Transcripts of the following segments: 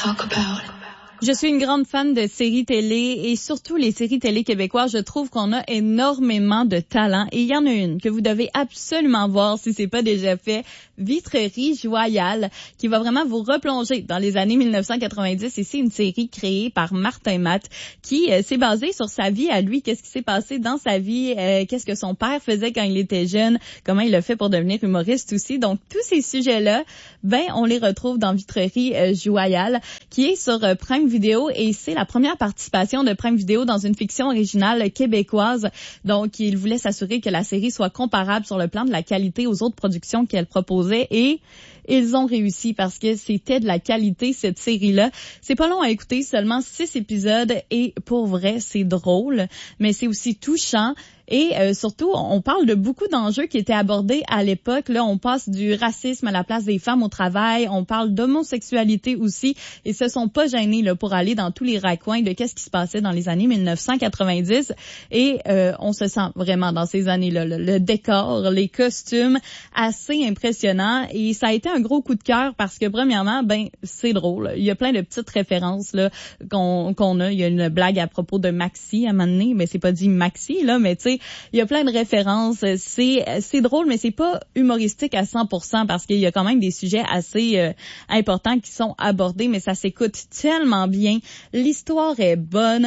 talk about. Je suis une grande fan de séries télé et surtout les séries télé québécoises. Je trouve qu'on a énormément de talent et il y en a une que vous devez absolument voir si c'est pas déjà fait. Vitrerie Joyale, qui va vraiment vous replonger dans les années 1990 et c'est une série créée par Martin Matt qui s'est basée sur sa vie à lui, qu'est-ce qui s'est passé dans sa vie, qu'est-ce que son père faisait quand il était jeune, comment il a fait pour devenir humoriste aussi. Donc tous ces sujets-là, on les retrouve dans Vitrerie Joyale qui est sur Prime Vidéo et c'est la première participation de Prime Vidéo dans une fiction originale québécoise. Donc il voulait s'assurer que la série soit comparable sur le plan de la qualité aux autres productions qu'elle proposait et ils ont réussi parce que c'était de la qualité, cette série-là. C'est pas long à écouter, seulement 6 épisodes et pour vrai, c'est drôle, mais c'est aussi touchant. Et surtout, on parle de beaucoup d'enjeux qui étaient abordés à l'époque. Là, on passe du racisme à la place des femmes au travail. On parle d'homosexualité aussi. Et se sont pas gênés là, pour aller dans tous les raccoins de qu'est-ce qui se passait dans les années 1990. Et on se sent vraiment dans ces années-là. Le décor, les costumes, assez impressionnant. Et ça a été un gros coup de cœur parce que, premièrement, c'est drôle. Il y a plein de petites références là qu'on a. Il y a une blague à propos de Maxi à un moment donné. Mais c'est pas dit Maxi, là, mais tu sais, il y a plein de références. C'est drôle, mais c'est pas humoristique à 100% parce qu'il y a quand même des sujets assez importants qui sont abordés, mais ça s'écoute tellement bien. L'histoire est bonne.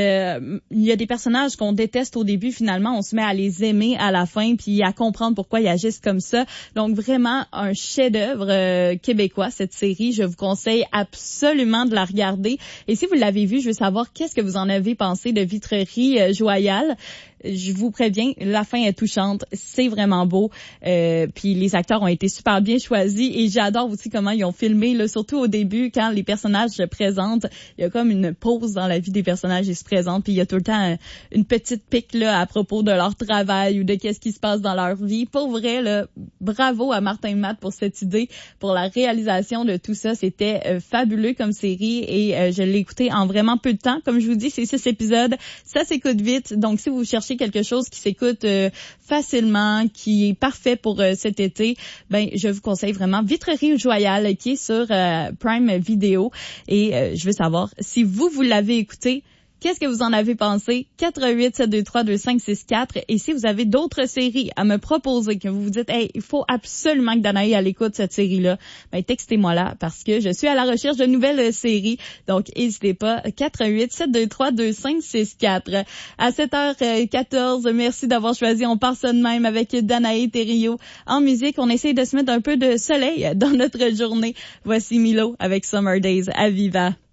Il y a des personnages qu'on déteste au début, finalement, on se met à les aimer à la fin, puis à comprendre pourquoi ils agissent comme ça. Donc vraiment un chef-d'œuvre québécois, cette série. Je vous conseille absolument de la regarder. Et si vous l'avez vue, je veux savoir qu'est-ce que vous en avez pensé de Vitrerie Joyale. Je vous préviens, la fin est touchante, c'est vraiment beau. Puis les acteurs ont été super bien choisis et j'adore aussi comment ils ont filmé, là, surtout au début quand les personnages se présentent. Il y a comme une pause dans la vie des personnages, ils se présentent, puis il y a tout le temps une petite pique là à propos de leur travail ou de qu'est-ce qui se passe dans leur vie. Pour vrai, là, bravo à Martin Matt pour cette idée, pour la réalisation de tout ça. C'était fabuleux comme série et je l'ai écouté en vraiment peu de temps. Comme je vous dis, c'est 6 épisodes, ça s'écoute vite. Donc si vous cherchez quelque chose qui s'écoute facilement, qui est parfait pour cet été, je vous conseille vraiment Vitrerie Joyale qui est sur Prime Vidéo et je veux savoir si vous l'avez écouté. Qu'est-ce que vous en avez pensé? 418-723-2564. Et si vous avez d'autres séries à me proposer, que vous vous dites, hey, il faut absolument que Danaï elle écoute cette série-là, textez-moi là, parce que je suis à la recherche de nouvelles séries. Donc, n'hésitez pas. 418-723-2564. À 7h14, merci d'avoir choisi. On part ça de même avec Danaï Thériault. En musique, on essaye de se mettre un peu de soleil dans notre journée. Voici Milo avec Summer Days à Viva.